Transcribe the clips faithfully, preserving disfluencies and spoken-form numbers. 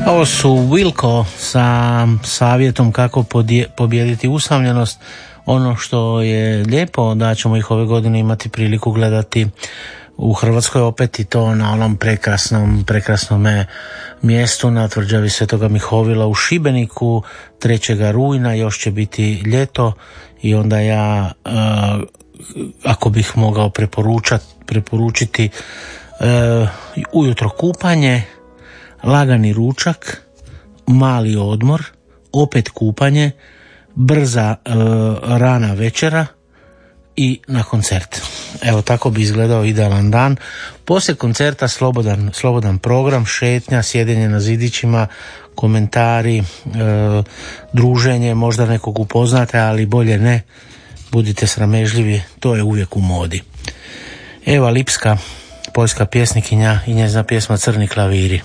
Ovo su Wilco sa savjetom kako podje, pobijediti usamljenost. Ono što je lijepo da ćemo ih ove godine imati priliku gledati u Hrvatskoj opet, i to na onom prekrasnom, prekrasnom mjestu na tvrđavi Svetoga Mihovila u Šibeniku trećeg rujna. Još će biti ljeto i onda ja uh, ako bih mogao preporučiti uh, ujutro kupanje, lagani ručak, mali odmor, opet kupanje, brza uh, rana večera i na koncert. Evo, tako bi izgledao idealan dan. Poslije koncerta slobodan, slobodan program, šetnja, sjedenje na zidićima, komentari, e, druženje, možda nekog upoznate, ali bolje ne, budite sramežljivi, to je uvijek u modi. Eva Lipska, poljska pjesnikinja, i njezina pjesma Crni klaviri.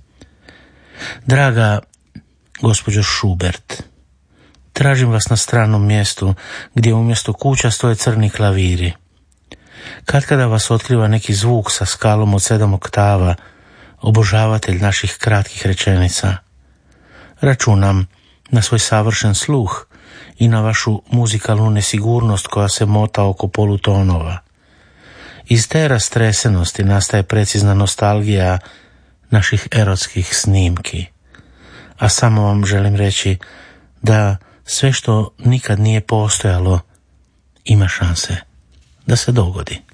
Draga gospođo Schubert, tražim vas na stranom mjestu gdje umjesto kuća stoje crni klaviri. Katkada vas otkriva neki zvuk sa skalom od sedam oktava, obožavatelj naših kratkih rečenica. Računam na svoj savršen sluh i na vašu muzikalnu nesigurnost koja se mota oko polutonova. Iz te rastresenosti nastaje precizna nostalgija naših erotskih snimki. A samo vam želim reći da sve što nikad nije postojalo ima šanse da se dogodi.